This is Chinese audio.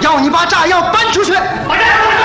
要你把炸药搬出去。 把炸药搬出去。